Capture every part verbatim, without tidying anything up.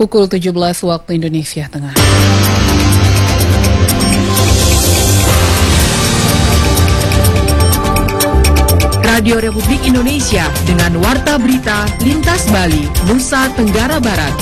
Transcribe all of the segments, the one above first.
Pukul tujuh belas waktu Indonesia Tengah. Radio Republik Indonesia dengan Warta Berita Lintas Bali, Nusa Tenggara Barat.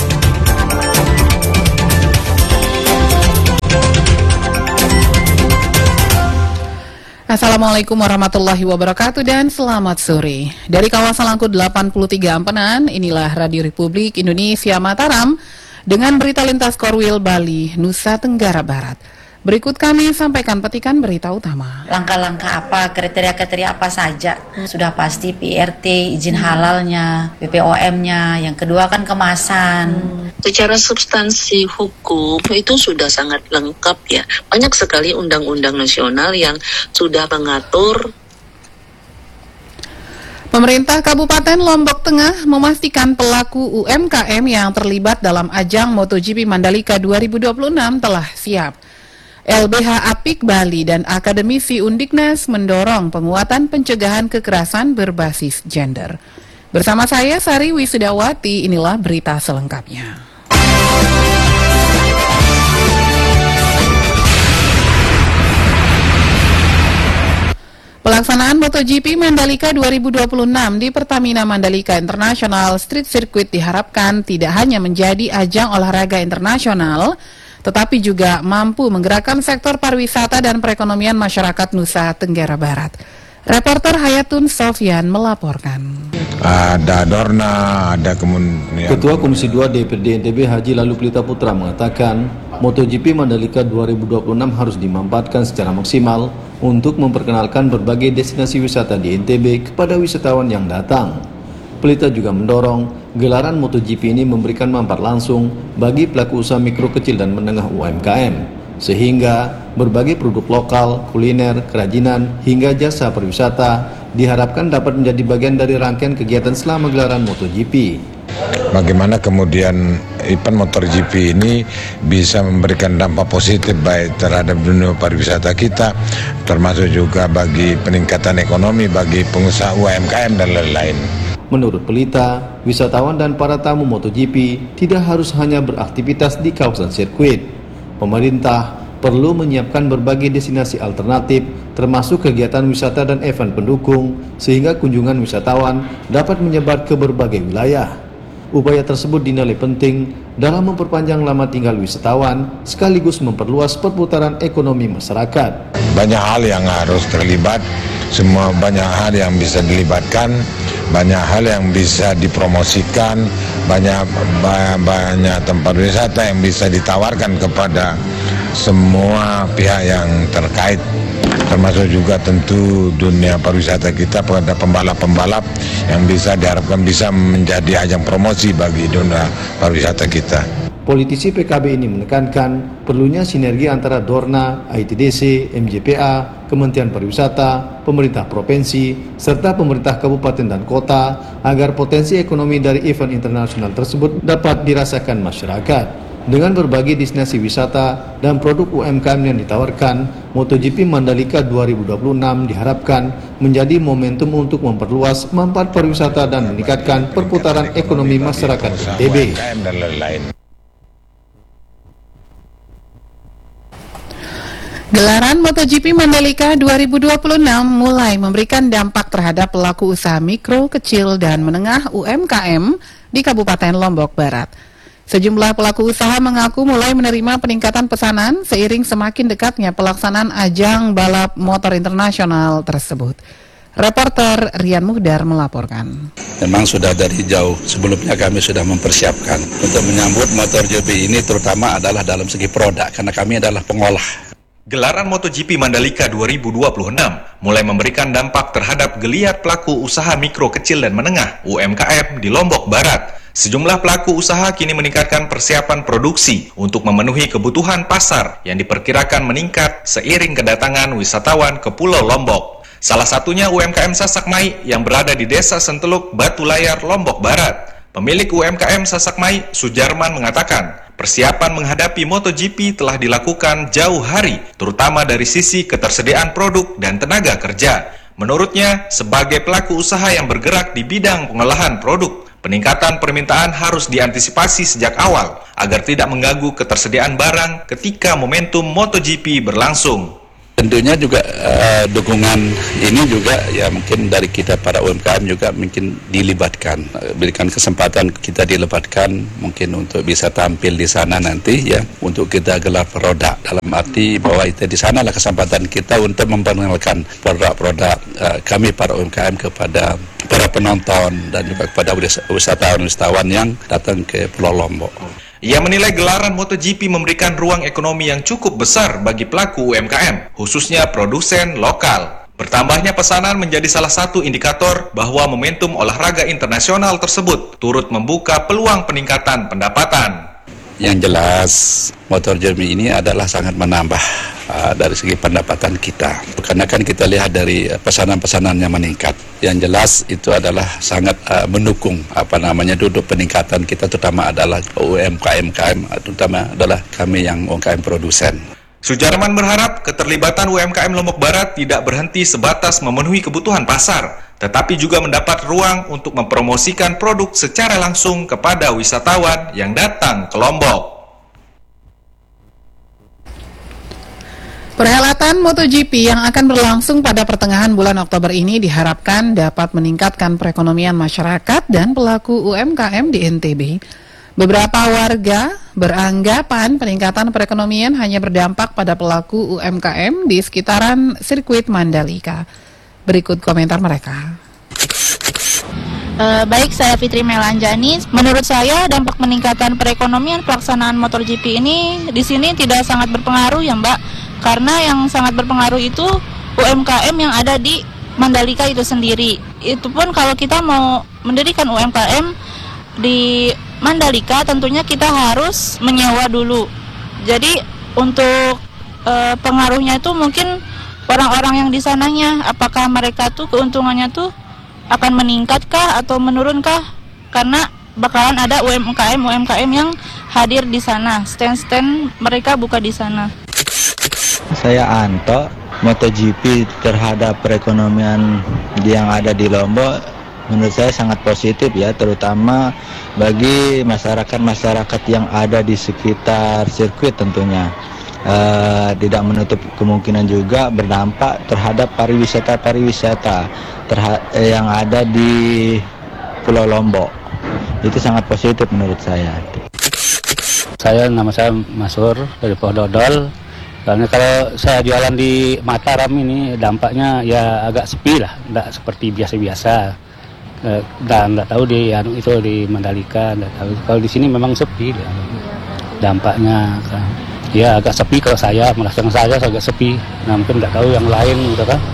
Assalamualaikum warahmatullahi wabarakatuh dan selamat sore. Dari kawasan Langkut delapan puluh tiga Ampenan, inilah Radio Republik Indonesia Mataram dengan berita lintas Korwil Bali, Nusa Tenggara Barat. Berikut kami sampaikan petikan berita utama. Langkah-langkah apa, kriteria-kriteria apa saja? Sudah pasti P R T, izin halalnya, B P O M-nya, yang kedua kan kemasan. Hmm. Secara substansi hukum itu sudah sangat lengkap ya. Banyak sekali undang-undang nasional yang sudah mengatur. Pemerintah Kabupaten Lombok Tengah memastikan pelaku U M K M yang terlibat dalam ajang MotoGP Mandalika dua ribu dua puluh enam telah siap. L B H Apik Bali dan akademisi Undiknas mendorong penguatan pencegahan kekerasan berbasis gender. Bersama saya Sari Wisudawati, inilah berita selengkapnya. Pelaksanaan MotoGP Mandalika dua ribu dua puluh enam di Pertamina Mandalika International Street Circuit diharapkan tidak hanya menjadi ajang olahraga internasional, tetapi juga mampu menggerakkan sektor pariwisata dan perekonomian masyarakat Nusa Tenggara Barat. Reporter Hayatun Sofyan melaporkan. Ada Dorna, ada kemudian... Ketua Komisi dua D P R D N T B Haji Lalu Pelita Putra mengatakan, MotoGP Mandalika dua ribu dua puluh enam harus dimanfaatkan secara maksimal untuk memperkenalkan berbagai destinasi wisata di N T B kepada wisatawan yang datang. Pelita juga mendorong gelaran MotoGP ini memberikan manfaat langsung bagi pelaku usaha mikro kecil dan menengah U M K M, sehingga berbagai produk lokal, kuliner, kerajinan, hingga jasa pariwisata diharapkan dapat menjadi bagian dari rangkaian kegiatan selama gelaran MotoGP. Bagaimana kemudian event MotoGP ini bisa memberikan dampak positif baik terhadap dunia pariwisata kita, termasuk juga bagi peningkatan ekonomi bagi pengusaha U M K M dan lain-lain. Menurut Pelita, wisatawan dan para tamu MotoGP tidak harus hanya beraktivitas di kawasan sirkuit. Pemerintah perlu menyiapkan berbagai destinasi alternatif, termasuk kegiatan wisata dan event pendukung, sehingga kunjungan wisatawan dapat menyebar ke berbagai wilayah. Upaya tersebut dinilai penting dalam memperpanjang lama tinggal wisatawan, sekaligus memperluas perputaran ekonomi masyarakat. Banyak hal yang harus terlibat, semua banyak hal yang bisa dilibatkan, banyak hal yang bisa dipromosikan, banyak banyak tempat wisata yang bisa ditawarkan kepada semua pihak yang terkait, termasuk juga tentu dunia pariwisata kita pada pembalap-pembalap yang bisa diharapkan bisa menjadi ajang promosi bagi dunia pariwisata kita. Politisi P K B ini menekankan perlunya sinergi antara Dorna, I T D C, M J P A, Kementerian Pariwisata, pemerintah provinsi, serta pemerintah kabupaten dan kota agar potensi ekonomi dari event internasional tersebut dapat dirasakan masyarakat. Dengan berbagai destinasi wisata dan produk U M K M yang ditawarkan, MotoGP Mandalika dua ribu dua puluh enam diharapkan menjadi momentum untuk memperluas manfaat pariwisata dan meningkatkan perputaran ekonomi masyarakat N T B. Gelaran MotoGP Mandalika dua ribu dua puluh enam mulai memberikan dampak terhadap pelaku usaha mikro, kecil, dan menengah U M K M di Kabupaten Lombok Barat. Sejumlah pelaku usaha mengaku mulai menerima peningkatan pesanan seiring semakin dekatnya pelaksanaan ajang balap motor internasional tersebut. Reporter Rian Muhdar melaporkan. Memang sudah dari jauh sebelumnya kami sudah mempersiapkan untuk menyambut MotoGP ini, terutama adalah dalam segi produk, karena kami adalah pengolah. Gelaran MotoGP Mandalika dua ribu dua puluh enam mulai memberikan dampak terhadap geliat pelaku usaha mikro, kecil, dan menengah U M K M di Lombok Barat. Sejumlah pelaku usaha kini meningkatkan persiapan produksi untuk memenuhi kebutuhan pasar yang diperkirakan meningkat seiring kedatangan wisatawan ke Pulau Lombok. Salah satunya U M K M Sasakmai yang berada di Desa Senteluk, Batu Layar, Lombok Barat. Pemilik U M K M Sasakmai, Sujarman, mengatakan persiapan menghadapi MotoGP telah dilakukan jauh hari, terutama dari sisi ketersediaan produk dan tenaga kerja. Menurutnya, sebagai pelaku usaha yang bergerak di bidang pengolahan produk, Peningkatan permintaan harus diantisipasi sejak awal agar tidak mengganggu ketersediaan barang ketika momentum MotoGP berlangsung. Tentunya juga uh, dukungan ini juga ya mungkin dari kita para U M K M juga mungkin dilibatkan, uh, berikan kesempatan kita dilibatkan mungkin untuk bisa tampil di sana nanti ya untuk kita gelar produk, dalam arti bahwa itu di sanalah kesempatan kita untuk memperkenalkan produk-produk uh, kami para U M K M kepada para penonton dan juga kepada wisatawan-wisatawan yang datang ke Pulau Lombok. Ia menilai gelaran MotoGP memberikan ruang ekonomi yang cukup besar bagi pelaku U M K M, khususnya produsen lokal. Bertambahnya pesanan menjadi salah satu indikator bahwa momentum olahraga internasional tersebut turut membuka peluang peningkatan pendapatan. Yang jelas, MotoGP ini adalah sangat menambah uh, dari segi pendapatan kita. Karena kan kita lihat dari uh, pesanan-pesanannya meningkat. Yang jelas itu adalah sangat uh, mendukung apa namanya duduk peningkatan kita, terutama adalah U M K M, terutama adalah kami yang U M K M produsen. Sujarman berharap keterlibatan U M K M Lombok Barat tidak berhenti sebatas memenuhi kebutuhan pasar, tetapi juga mendapat ruang untuk mempromosikan produk secara langsung kepada wisatawan yang datang ke Lombok. Perhelatan MotoGP yang akan berlangsung pada pertengahan bulan Oktober ini diharapkan dapat meningkatkan perekonomian masyarakat dan pelaku U M K M di N T B. Beberapa warga beranggapan peningkatan perekonomian hanya berdampak pada pelaku U M K M di sekitaran sirkuit Mandalika. Berikut komentar mereka. Uh, baik, saya Fitri Melanjani. Menurut saya dampak peningkatan perekonomian pelaksanaan MotoGP ini di sini tidak sangat berpengaruh ya Mbak, karena yang sangat berpengaruh itu U M K M yang ada di Mandalika itu sendiri. Itu pun kalau kita mau mendirikan U M K M di Mandalika tentunya kita harus menyewa dulu. Jadi untuk uh, pengaruhnya itu mungkin orang-orang yang di sananya, apakah mereka tuh keuntungannya tuh akan meningkatkah atau menurunkah? Karena bakalan ada U M K M U M K M yang hadir di sana, stand-stand mereka buka di sana. Saya Anto. MotoGP terhadap perekonomian yang ada di Lombok menurut saya sangat positif ya, terutama bagi masyarakat-masyarakat yang ada di sekitar sirkuit tentunya. Uh, tidak menutup kemungkinan juga berdampak terhadap pariwisata-pariwisata terha- yang ada di Pulau Lombok. Itu sangat positif menurut saya. Saya nama saya Masur dari Pododol. Karena kalau saya jualan di Mataram ini dampaknya ya agak sepi lah, tidak seperti biasa-biasa. Dan nggak tahu di anu itu di Mandalika, nggak tahu. Kalau di sini memang sepi dampaknya. Ya agak sepi kalau saya, merasa saya agak sepi. Nah mungkin nggak tahu yang lain gitu kan.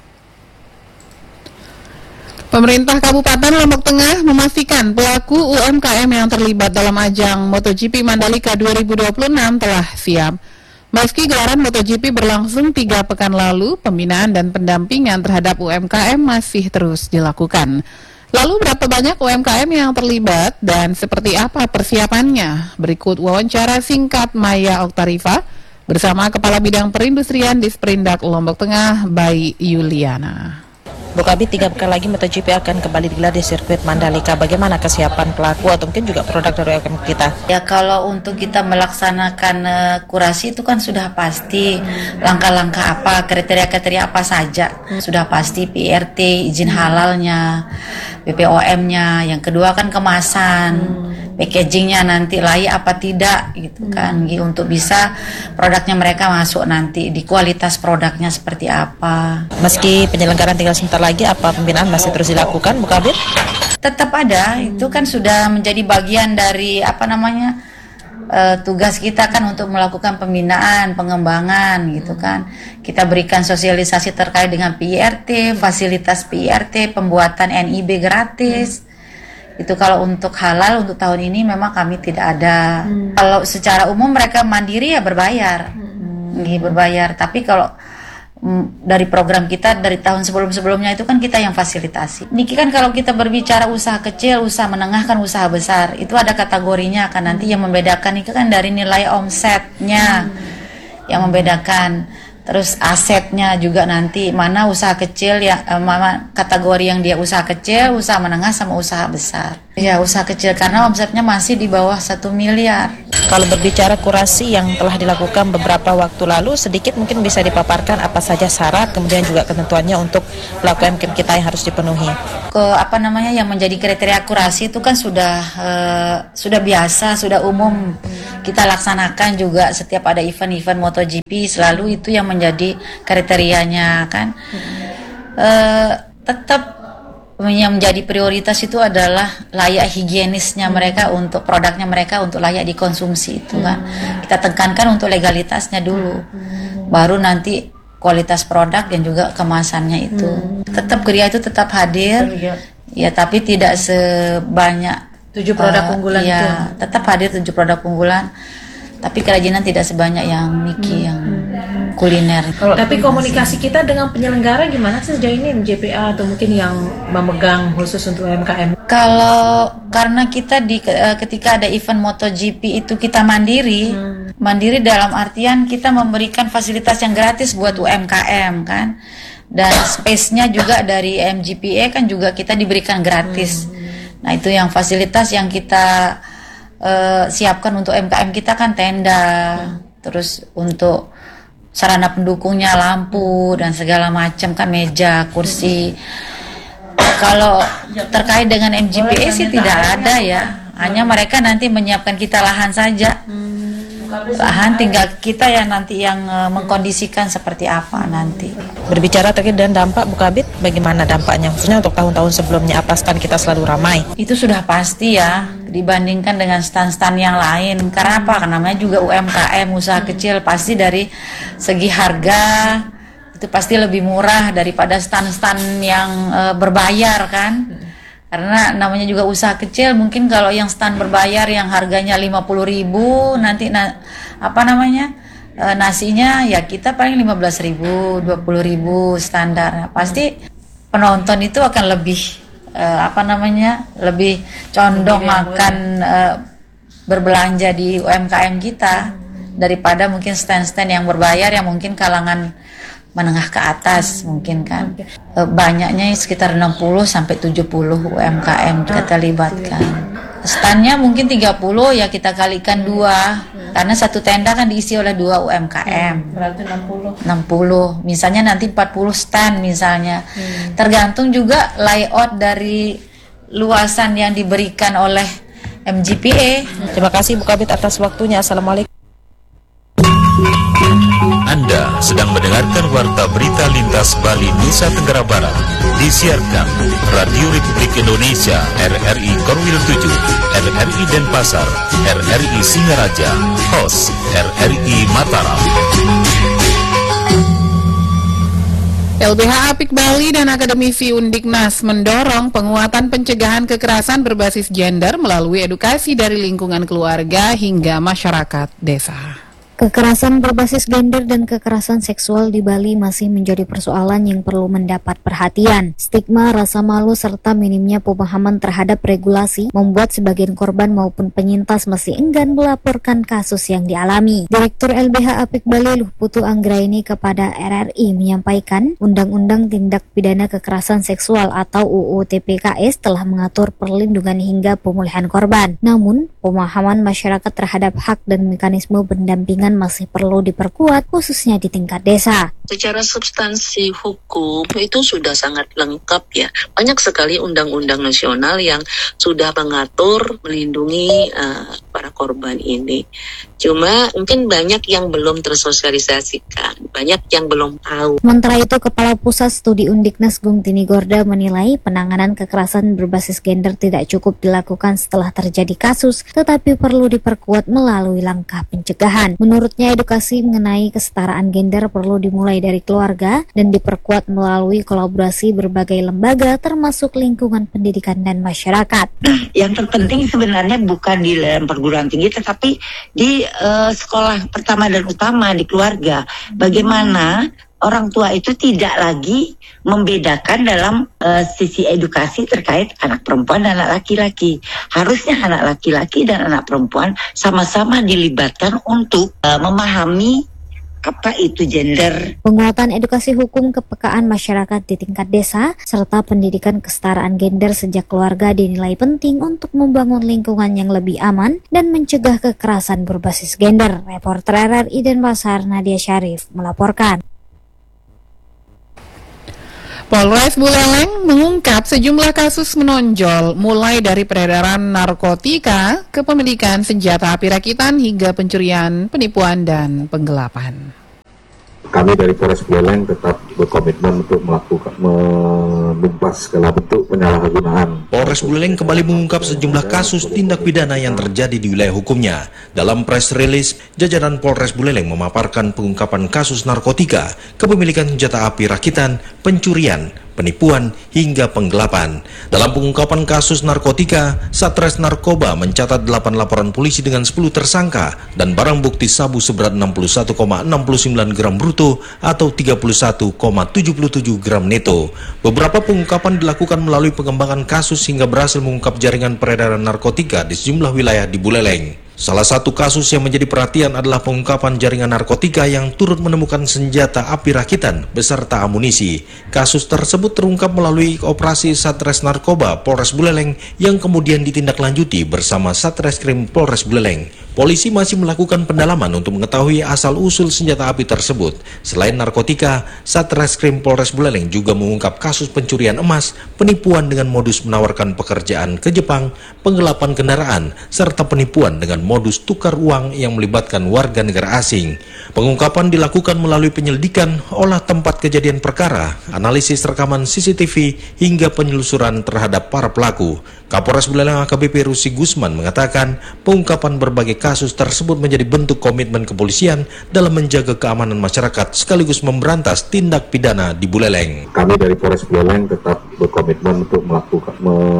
Pemerintah Kabupaten Lombok Tengah memastikan pelaku U M K M yang terlibat dalam ajang MotoGP Mandalika dua ribu dua puluh enam telah siap. Meski gelaran MotoGP berlangsung tiga pekan lalu, pembinaan dan pendampingan terhadap U M K M masih terus dilakukan. Lalu berapa banyak U M K M yang terlibat dan seperti apa persiapannya? Berikut wawancara singkat Maya Oktarifa bersama Kepala Bidang Perindustrian di Sprindak Lombok Tengah, Bayi Yuliana. Bu Kabid, tiga pekan lagi MotoGP akan kembali digelar di sirkuit Mandalika. Bagaimana kesiapan pelaku atau mungkin juga produk dari U M K M kita? Ya kalau untuk kita melaksanakan uh, kurasi itu kan sudah pasti langkah-langkah apa, kriteria-kriteria apa saja. Sudah pasti P R T, izin halalnya, B P O M-nya. Yang kedua kan kemasan, packagingnya nanti layak apa tidak gitu kan. Gitu, untuk bisa produknya mereka masuk nanti, di kualitas produknya seperti apa. Meski penyelenggaraan tinggal sebentar lagi, apa pembinaan masih terus dilakukan, Bu Kabir? Tetap ada, hmm. itu kan sudah menjadi bagian dari apa namanya uh, tugas kita kan untuk melakukan pembinaan, pengembangan gitu kan. Kita berikan sosialisasi terkait dengan P R T, fasilitas P R T, pembuatan N I B gratis. Hmm. Itu kalau untuk halal untuk tahun ini memang kami tidak ada. Hmm. Kalau secara umum mereka mandiri ya berbayar, hmm. gitu, berbayar. Tapi kalau dari program kita dari tahun sebelum-sebelumnya itu kan kita yang fasilitasi. Niki kan kalau kita berbicara usaha kecil, usaha menengah kan usaha besar. Itu ada kategorinya kan nanti yang membedakan itu kan dari nilai omsetnya. Hmm. Yang membedakan. terus asetnya juga nanti mana usaha kecil yang eh, mana kategori yang dia usaha kecil, usaha menengah sama usaha besar. Ya usaha kecil karena omsetnya masih di bawah satu miliar. Kalau berbicara kurasi yang telah dilakukan beberapa waktu lalu, sedikit mungkin bisa dipaparkan apa saja syarat, kemudian juga ketentuannya untuk pelaku U M K M kita yang harus dipenuhi. Ke apa namanya yang menjadi kriteria kurasi itu kan sudah eh, sudah biasa, sudah umum kita laksanakan juga setiap ada event-event MotoGP, selalu itu yang menjadi kriterianya kan. Eh, tetap yang menjadi prioritas itu adalah layak higienisnya mereka untuk produknya mereka untuk layak dikonsumsi itu kan. Kita tekankan untuk legalitasnya dulu, baru nanti kualitas produk dan juga kemasannya itu. Tetap Geria itu tetap hadir, ya tapi tidak sebanyak tujuh produk uh, unggulan ya, itu. Tetap hadir tujuh produk unggulan, tapi kerajinan tidak sebanyak yang Niki hmm. yang kuliner. Kalau tapi komunikasi kita dengan penyelenggara gimana sih sejauh ini, J P A atau mungkin yang memegang khusus untuk U M K M? Kalau karena kita di ketika ada event MotoGP itu kita mandiri, hmm. mandiri dalam artian kita memberikan fasilitas yang gratis buat U M K M kan, dan space-nya juga dari M G P A kan juga kita diberikan gratis. Hmm. Nah itu yang fasilitas yang kita uh, siapkan untuk U M K M kita kan tenda, hmm. terus untuk sarana pendukungnya lampu dan segala macam kan, meja, kursi. Kalau terkait dengan M G P A sih tidak ada ya, hanya mereka nanti menyiapkan kita lahan saja. Lahan tinggal kita ya nanti yang uh, mengkondisikan seperti apa nanti. Berbicara terkait dengan dampak Bu Kabid, bagaimana dampaknya khususnya untuk tahun-tahun sebelumnya, apa stand kita selalu ramai? Itu sudah pasti ya dibandingkan dengan stand-stand yang lain. Karena apa? Karena namanya juga U M K M, usaha kecil, pasti dari segi harga itu pasti lebih murah daripada stand-stand yang uh, berbayar kan. Karena namanya juga usaha kecil, mungkin kalau yang stand berbayar yang harganya lima puluh ribu, nanti na, apa namanya e, nasinya ya kita paling lima belas ribu, dua puluh ribu standar. Nah, pasti penonton itu akan lebih e, apa namanya lebih condong akan e, berbelanja di U M K M kita daripada mungkin stand-stand yang berbayar yang mungkin kalangan menengah ke atas mungkin kan. Banyaknya sekitar enam puluh sampai tujuh puluh U M K M kita libatkan. Standnya mungkin tiga puluh ya kita kalikan dua, karena satu tenda kan diisi oleh dua U M K M. Berarti enam puluh. enam puluh. Misalnya nanti empat puluh stand misalnya. Tergantung juga layout dari luasan yang diberikan oleh M G P A. Terima kasih Bu Kabid atas waktunya. Assalamualaikum. Anda sedang mendengarkan Warta Berita Lintas Bali Nusa Tenggara Barat, disiarkan Radio Republik Indonesia R R I Korwil tujuh, R R I Denpasar, R R I Singaraja, host R R I Mataram. L B H Apik Bali dan akademisi Undiknas mendorong penguatan pencegahan kekerasan berbasis gender melalui edukasi dari lingkungan keluarga hingga masyarakat desa. Kekerasan berbasis gender dan kekerasan seksual di Bali masih menjadi persoalan yang perlu mendapat perhatian. Stigma, rasa malu, serta minimnya pemahaman terhadap regulasi membuat sebagian korban maupun penyintas masih enggan melaporkan kasus yang dialami. Direktur L B H Apik Bali Luhputu Anggraini kepada R R I menyampaikan, Undang-Undang Tindak Pidana Kekerasan Seksual atau U U T P K S telah mengatur perlindungan hingga pemulihan korban. Namun, pemahaman masyarakat terhadap hak dan mekanisme pendampingan masih perlu diperkuat, khususnya di tingkat desa. Secara substansi hukum itu sudah sangat lengkap ya. Banyak sekali undang-undang nasional yang sudah mengatur, melindungi uh, para korban ini. Cuma mungkin banyak yang belum tersosialisasikan, banyak yang belum tahu. Sementara itu, Kepala Pusat Studi Undiknas Gung Tini Gorda menilai penanganan kekerasan berbasis gender tidak cukup dilakukan setelah terjadi kasus, tetapi perlu diperkuat melalui langkah pencegahan. Menurutnya, edukasi mengenai kesetaraan gender perlu dimulai dari keluarga dan diperkuat melalui kolaborasi berbagai lembaga termasuk lingkungan pendidikan dan masyarakat. Yang terpenting sebenarnya bukan di dalam perguruan tinggi tetapi di uh, sekolah pertama dan utama, di keluarga. Bagaimana orang tua itu tidak lagi membedakan dalam uh, sisi edukasi terkait anak perempuan dan anak laki-laki. Harusnya anak laki-laki dan anak perempuan sama-sama dilibatkan untuk uh, memahami apa itu gender. Penguatan edukasi hukum kepekaan masyarakat di tingkat desa, serta pendidikan kesetaraan gender sejak keluarga dinilai penting untuk membangun lingkungan yang lebih aman dan mencegah kekerasan berbasis gender. Reporter R R I Denpasar Nadia Syarif melaporkan. Polres Buleleng mengungkap sejumlah kasus menonjol, mulai dari peredaran narkotika, kepemilikan senjata api rakitan, hingga pencurian, penipuan, dan penggelapan. Kami dari Polres Buleleng tetap berkomitmen untuk melakukan menumpas segala bentuk penyalahgunaan. Polres Buleleng kembali mengungkap sejumlah kasus tindak pidana yang terjadi di wilayah hukumnya. Dalam press release, jajaran Polres Buleleng memaparkan pengungkapan kasus narkotika, kepemilikan senjata api rakitan, pencurian, penipuan, hingga penggelapan. Dalam pengungkapan kasus narkotika, Satres Narkoba mencatat delapan laporan polisi dengan sepuluh tersangka dan barang bukti sabu seberat enam puluh satu koma enam sembilan gram bruto atau tiga puluh satu koma tujuh tujuh gram neto. Beberapa pengungkapan dilakukan melalui pengembangan kasus hingga berhasil mengungkap jaringan peredaran narkotika di sejumlah wilayah di Buleleng. Salah satu kasus yang menjadi perhatian adalah pengungkapan jaringan narkotika yang turut menemukan senjata api rakitan beserta amunisi. Kasus tersebut terungkap melalui operasi Satres Narkoba Polres Buleleng yang kemudian ditindaklanjuti bersama Satreskrim Polres Buleleng. Polisi masih melakukan pendalaman untuk mengetahui asal-usul senjata api tersebut. Selain narkotika, Satreskrim Polres Buleleng juga mengungkap kasus pencurian emas, penipuan dengan modus menawarkan pekerjaan ke Jepang, penggelapan kendaraan, serta penipuan dengan modus tukar uang yang melibatkan warga negara asing. Pengungkapan dilakukan melalui penyelidikan, olah tempat kejadian perkara, analisis rekaman C C T V, hingga penyelusuran terhadap para pelaku. Kapolres Buleleng A K B P Rusi Gusman mengatakan pengungkapan berbagai kasus tersebut menjadi bentuk komitmen kepolisian dalam menjaga keamanan masyarakat sekaligus memberantas tindak pidana di Buleleng. Kami dari Polres Buleleng tetap berkomitmen untuk melakukan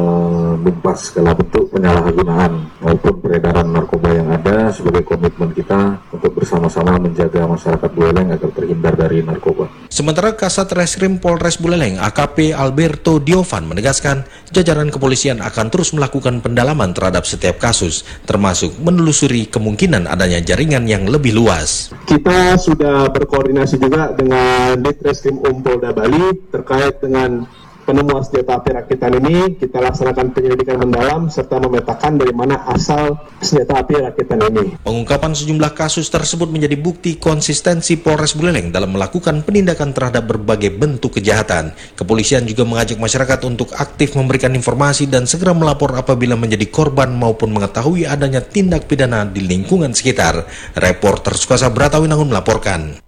menumpas segala bentuk penyalahgunaan maupun peredaran narkoba yang ada sebagai komitmen kita untuk bersama-sama menjaga masyarakat Buleleng agar terhindar dari narkoba. Sementara Kasat Reskrim Polres Buleleng A K P Alberto Diovan menegaskan jajaran kepolisian akan terus melakukan pendalaman terhadap setiap kasus, termasuk menelusuri kemungkinan adanya jaringan yang lebih luas. Kita sudah berkoordinasi juga dengan Ditreskrim Um Polda Bali terkait dengan penemuan senjata api rakitan ini. Kita laksanakan penyelidikan mendalam serta memetakan dari mana asal senjata api rakitan ini. Pengungkapan sejumlah kasus tersebut menjadi bukti konsistensi Polres Buleleng dalam melakukan penindakan terhadap berbagai bentuk kejahatan. Kepolisian juga mengajak masyarakat untuk aktif memberikan informasi dan segera melapor apabila menjadi korban maupun mengetahui adanya tindak pidana di lingkungan sekitar. Reporter Sukasa Bratawinangun melaporkan.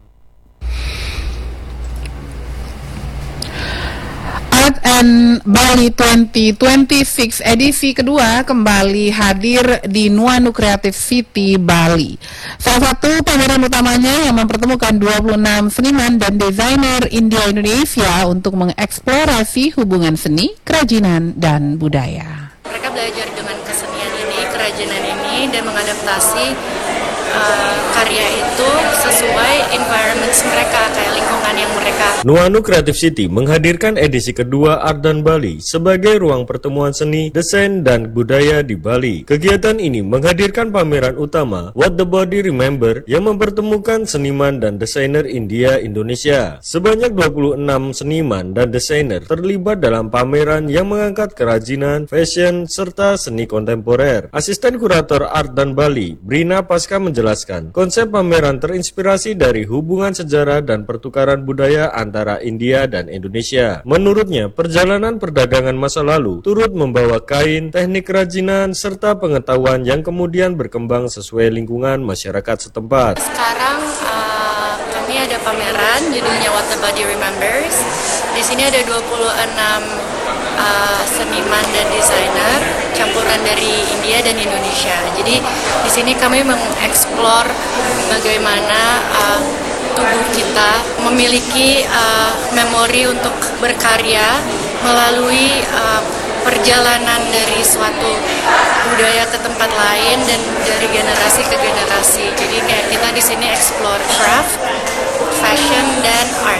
Art and Bali dua ribu dua puluh enam edisi kedua kembali hadir di Nuanu Creative City, Bali. Salah satu pameran utamanya yang mempertemukan dua puluh enam seniman dan desainer India Indonesia untuk mengeksplorasi hubungan seni, kerajinan, dan budaya. Mereka belajar dengan kesenian ini, kerajinan ini, dan mengadaptasi uh, karya itu sesuai environment mereka, kayak lingkungan yang mereka. Nuanu Creative City menghadirkan edisi kedua Art dan Bali sebagai ruang pertemuan seni, desain, dan budaya di Bali. Kegiatan ini menghadirkan pameran utama What the Body Remember yang mempertemukan seniman dan desainer India Indonesia. Sebanyak dua puluh enam seniman dan desainer terlibat dalam pameran yang mengangkat kerajinan, fashion, serta seni kontemporer. Asisten Kurator Art dan Bali, Brina Pasca menjelaskan, konsep pameran terinspirasi dari hubungan sejarah dan pertukaran budaya antara India dan Indonesia. Menurutnya, perjalanan perdagangan masa lalu turut membawa kain, teknik kerajinan, serta pengetahuan yang kemudian berkembang sesuai lingkungan masyarakat setempat. Sekarang uh, kami ada pameran judulnya What the Body Remembers. Di sini ada dua puluh enam uh, seniman dan desainer campuran dari India dan Indonesia. Jadi di sini kami mengeksplor bagaimana uh, tubuh kita memiliki uh, memori untuk berkarya melalui uh, perjalanan dari suatu budaya ke tempat lain dan dari generasi ke generasi. Jadi kayak kita di sini explore craft, fashion, dan art.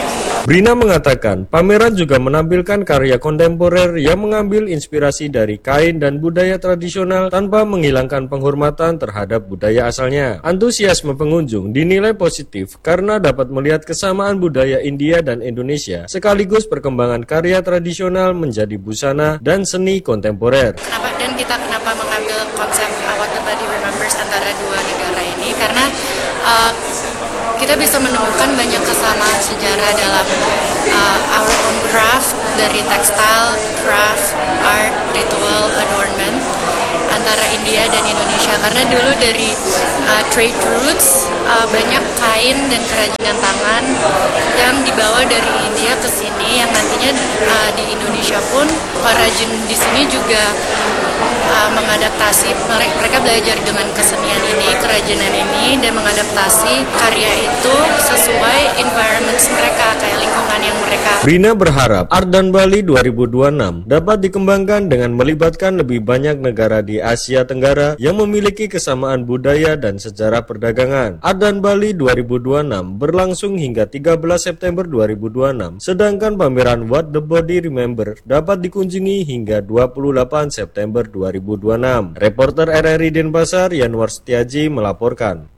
Brina mengatakan, pameran juga menampilkan karya kontemporer yang mengambil inspirasi dari kain dan budaya tradisional tanpa menghilangkan penghormatan terhadap budaya asalnya. Antusiasme pengunjung dinilai positif karena dapat melihat kesamaan budaya India dan Indonesia, sekaligus perkembangan karya tradisional menjadi busana dan seni kontemporer. Kenapa dan kita kenapa mengambil konsep What the Body Remembers antara dua negara ini? Karena uh, kita bisa menemukan banyak kesamaan sejarah dalam uh, our own craft, dari textile, craft, art, ritual, adornment antara India dan Indonesia. Karena dulu dari uh, trade routes uh, banyak kain dan kerajinan tangan yang dibawa dari India ke sini, yang nantinya uh, di Indonesia pun perajin di sini juga uh, mengadaptasi, mereka belajar dengan kesenian ini, kerajinan ini, dan mengadaptasi karya itu sesuai environment mereka, kayak lingkungan yang mereka. Brina berharap Art dan Bali dua ribu dua puluh enam dapat dikembangkan dengan melibatkan lebih banyak negara di Asia Tenggara yang memiliki kesamaan budaya dan sejarah perdagangan. Art dan Bali dua ribu dua puluh enam berlangsung hingga tiga belas September dua ribu dua puluh enam, sedangkan pameran What the Body Remember dapat dikunjungi hingga dua puluh delapan September dua ribu dua puluh enam. Reporter R R I Denpasar, Yanwar Setiaji melaporkan.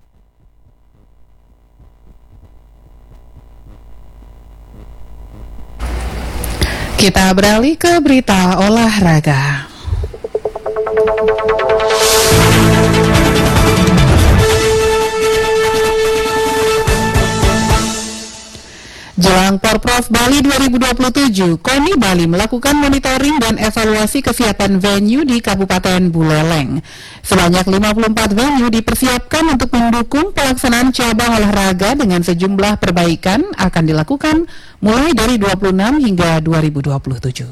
Kita beralih ke berita olahraga. Jelang Porprov Bali dua ribu dua puluh tujuh, KONI Bali melakukan monitoring dan evaluasi kesiapan venue di Kabupaten Buleleng. Sebanyak lima puluh empat venue dipersiapkan untuk mendukung pelaksanaan cabang olahraga dengan sejumlah perbaikan akan dilakukan mulai dari dua puluh enam hingga dua ribu dua puluh tujuh.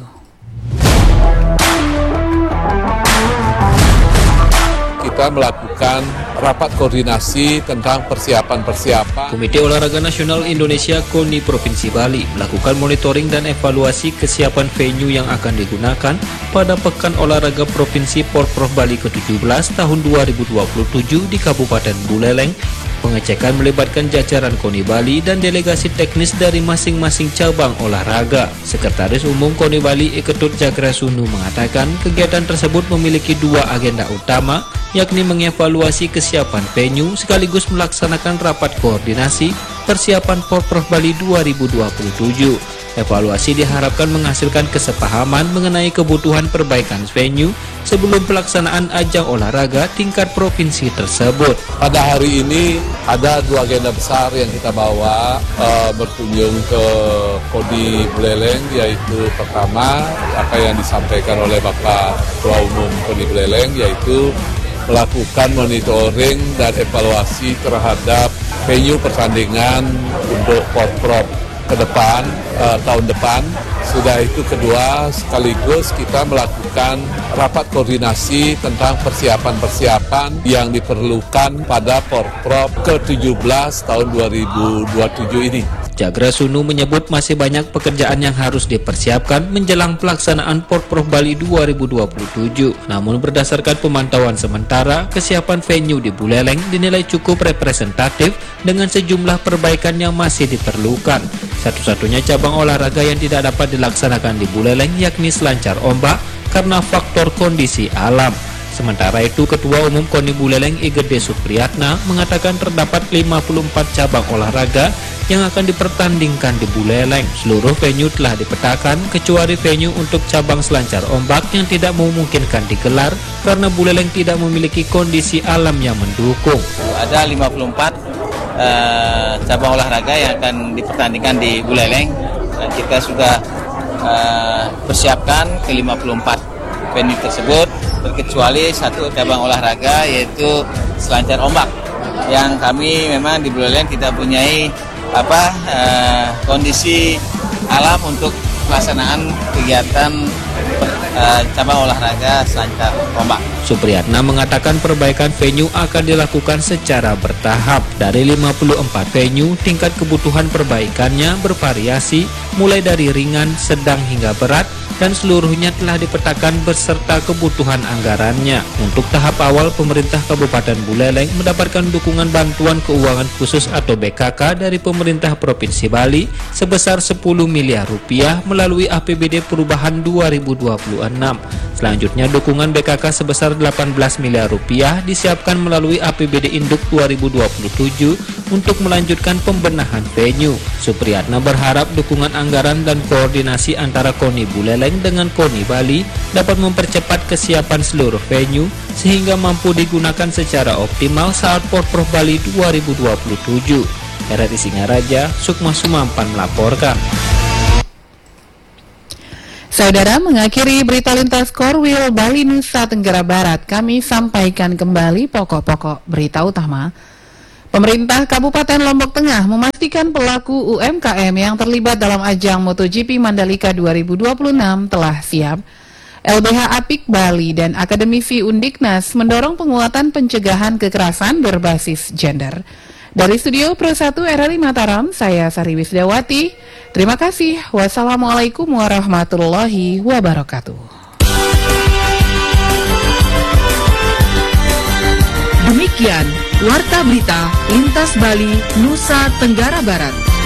Kita melakukan rapat koordinasi tentang persiapan-persiapan. Komite Olahraga Nasional Indonesia KONI Provinsi Bali melakukan monitoring dan evaluasi kesiapan venue yang akan digunakan pada Pekan Olahraga Provinsi Porprov Bali ke tujuh belas tahun dua ribu dua puluh tujuh di Kabupaten Buleleng. Pengecekan melibatkan jajaran KONI Bali dan delegasi teknis dari masing-masing cabang olahraga. Sekretaris Umum KONI Bali Iketut Jagrasunu mengatakan kegiatan tersebut memiliki dua agenda utama, yakni mengevaluasi kesiapan venue sekaligus melaksanakan rapat koordinasi persiapan Porprov Bali dua ribu dua puluh tujuh. Evaluasi diharapkan menghasilkan kesepahaman mengenai kebutuhan perbaikan venue sebelum pelaksanaan ajang olahraga tingkat provinsi tersebut. Pada hari ini ada dua agenda besar yang kita bawa uh, berkunjung ke KONI Buleleng, yaitu pertama apa yang disampaikan oleh Bapak Ketua Umum KONI Buleleng, yaitu melakukan monitoring dan evaluasi terhadap venue pertandingan untuk Porprov ke depan, uh, tahun depan. Sudah itu kedua, sekaligus kita melakukan rapat koordinasi tentang persiapan-persiapan yang diperlukan pada Porprov ke tujuh belas tahun dua ribu dua puluh tujuh ini. Jagrasunu menyebut masih banyak pekerjaan yang harus dipersiapkan menjelang pelaksanaan Porprov Bali dua ribu dua puluh tujuh. Namun berdasarkan pemantauan sementara, kesiapan venue di Buleleng dinilai cukup representatif dengan sejumlah perbaikan yang masih diperlukan. Satu-satunya cabang olahraga yang tidak dapat dilaksanakan di Buleleng yakni selancar ombak karena faktor kondisi alam. Sementara itu, Ketua Umum KONI Buleleng I G D Supriyatna mengatakan terdapat lima puluh empat cabang olahraga yang akan dipertandingkan di Buleleng. Seluruh venue telah dipetakan kecuali venue untuk cabang selancar ombak yang tidak memungkinkan digelar karena Buleleng tidak memiliki kondisi alam yang mendukung. Ada lima puluh empat uh, cabang olahraga yang akan dipertandingkan di Buleleng. Dan kita sudah uh, persiapkan ke lima puluh empat venue tersebut, terkecuali satu cabang olahraga yaitu selancar ombak yang kami memang di Buleleng tidak punyai apa uh, kondisi alam untuk pelaksanaan kegiatan uh, cabang olahraga selancar ombak. Supriyatna mengatakan perbaikan venue akan dilakukan secara bertahap. Dari lima puluh empat venue, tingkat kebutuhan perbaikannya bervariasi mulai dari ringan, sedang hingga berat dan seluruhnya telah dipetakan beserta kebutuhan anggarannya. Untuk tahap awal, pemerintah Kabupaten Buleleng mendapatkan dukungan bantuan keuangan khusus atau B K K dari pemerintah Provinsi Bali sebesar sepuluh miliar rupiah melalui A P B D Perubahan dua ribu dua puluh enam. Selanjutnya, dukungan B K K sebesar delapan belas miliar rupiah disiapkan melalui A P B D Induk dua ribu dua puluh tujuh untuk melanjutkan pembenahan venue. Supriyatna berharap dukungan anggaran dan koordinasi antara KONI Buleleng dengan KONI Bali dapat mempercepat kesiapan seluruh venue sehingga mampu digunakan secara optimal saat Porprov Bali dua ribu dua puluh tujuh. R R I Singaraja, Sukma Sumampan melaporkan. Saudara, mengakhiri berita lintas Korwil Bali Nusa Tenggara Barat, kami sampaikan kembali pokok-pokok berita utama. Pemerintah Kabupaten Lombok Tengah memastikan pelaku U M K M yang terlibat dalam ajang MotoGP Mandalika dua ribu dua puluh enam telah siap. L B H Apik Bali dan Akademisi Undiknas mendorong penguatan pencegahan kekerasan berbasis gender. Dari Studio Pro satu R R I Mataram, saya Sari Wisdawati. Terima kasih. Wassalamualaikum warahmatullahi wabarakatuh. Demikian Warta Berita Lintas Bali, Nusa Tenggara Barat.